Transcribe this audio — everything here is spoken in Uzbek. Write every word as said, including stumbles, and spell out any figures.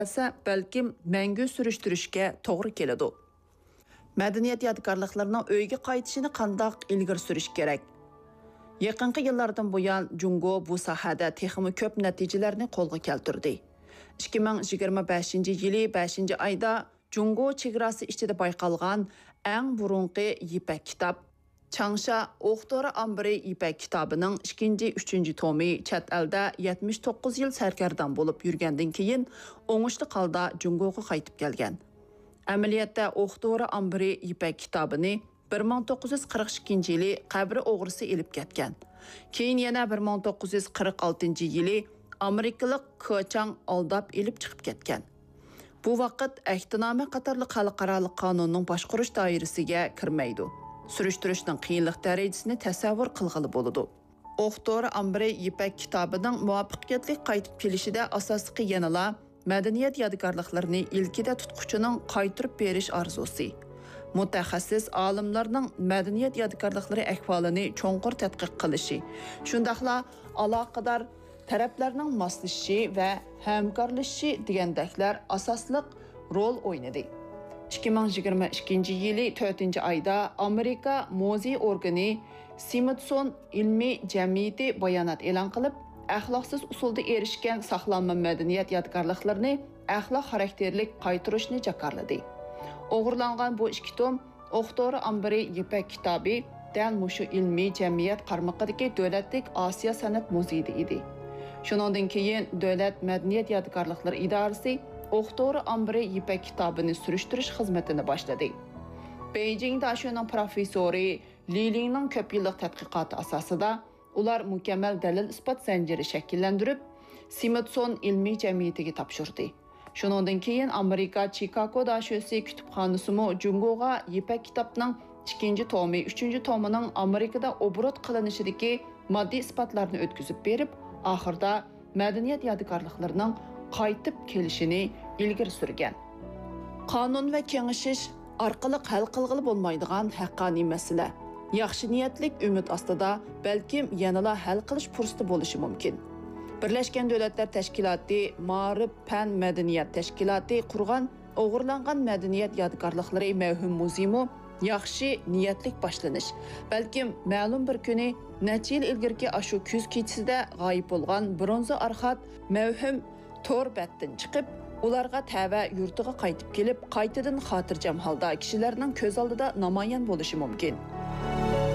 balkim mangu surishtirishga to'g'ri keladi. Madaniyat yodgorliklarining uyga qaytishini qandoq ilgari surish kerak? Yaqinqi yillardan buyon Jungo bu sohada texmi ko'p natijalarni qo'lga keltirdi. ikki ming yigirma beshinchi yili beshinchi oyda Jungo chegarasi ichida bayqalgan eng burunqi Yipak kitob Changsha O'qdora Ambri Yipak kitobining ikkinchi uchinchi tomi chet elda yetmish to'qqiz yil sarkardan bo'lib yurgandan keyin o'ngishli holda Jungoga qaytib kelgan. Amaliyotda O'qdora Ambri Yipak kitobini bir ming to'qqiz yuz qirq ikkinchi yili qabri o'g'risi elib ketgan. Keyin yana bir ming to'qqiz yuz qirq oltinchi yili Amerikalik Kochang aldab elib chiqib ketgan. Bu vaqt Ahtinoma qatorli xalqaro qonunning boshqarish doirasiga kirmaydi. Surishtirishning qiyinlik darajasini tasavvur qilg'ili bo'ladi. O'qdora Ambri Yipak kitobining muvaffaqiyatli qaytib kelishida asosiy yanala madaniyat yodgorliklarini ilkida tutquchining qaytirib berish orzusi. Mutaxassis olimlarning madaniyat yodgorliklari ahvolini cho'nqur tadqiq qilishi, shundaqla aloqador taraflarning moslashishi va hamkorlashishi degandaklar asosliq rol o'ynadi. ikki ming yigirma ikkinchi yili to'rtinchi oyda Amerika muzey organi Smithson ilmiy jamiyati bayonot e'lon qilib, axloqsiz usulda erishgan saqlanma madaniyat yodgorliklarini axloq xarakterlik qaytirishni jakarladi. O'g'irlangan bu ikki tom O'qdora Ambri Yipak kitobi dal mushu ilmiy jamiyat qarmog'idagi davlatlik Osiyo san'at muzeyida edi. Shuningdan keyin davlat madaniyat yodgorliklari idorasi O'qdora Ambri Yipak kitobini surishtirish xizmatini boshladi. Beijingda shuning professori Li Lingning ko'p yillik tadqiqoti asosida ular mukammal dalil isbot zanjiri shakllantirib, Smithson ilmiy jamiyatiga topshirdi. Shuningdan keyin Amerika Chicago dashosi kutubxonasimi Jungoga Yipak kitobning ikkinchi tomi, uchinchi tomining Amerikada obrot qilinishidagi moddiy isbotlarni o'tkazib berib, oxirida madaniyat yodgorliklarining qaytib kelishini ilgari surgan. Qonun va kengashish orqali hal qilg'ili bo'lmaydigan haqqoniy masala. Yaxshi niyatlik umid ostida balkim yanada hal qilish fursati bo'lishi mumkin. Birlashgan Davlatlar Tashkiloti Ma'rif fan madaniyat tashkiloti qurgan o'g'irlangan madaniyat yodgorliklari mavhum muzeymi yaxshi niyatlik boshlanish. Balkim ma'lum bir kuni necha yil ilgirki ashu kuz kechasida g'oyib bo'lgan bronza arxat mavhum to'rbatdan chiqib, ularga tava yurtiga qaytib kelib, qaytadan xotirjam holda kishilarning ko'z oldida namoyon bo'lishi mumkin.